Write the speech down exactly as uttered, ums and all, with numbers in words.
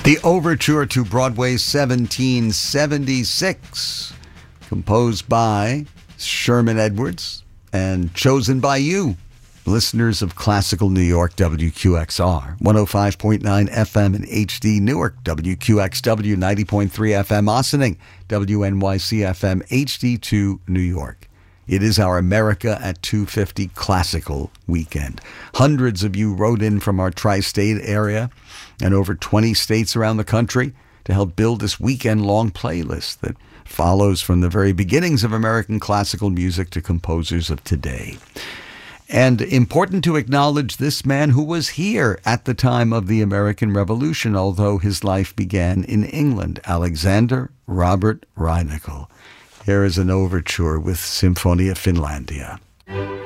The Overture to Broadway seventeen seventy-six, composed by Sherman Edwards and chosen by you, listeners of Classical New York, W Q X R, one oh five point nine F M in H D Newark, W Q X W, ninety point three F M Ossining, W N Y C F M H D two New York. It is our America at two fifty Classical Weekend. Hundreds of you wrote in from our tri-state area and over twenty states around the country to help build this weekend-long playlist that follows from the very beginnings of American classical music to composers of today. And important to acknowledge this man who was here at the time of the American Revolution, although his life began in England, Alexander Robert Reinagel. Here is an overture with Symphonia Finlandia.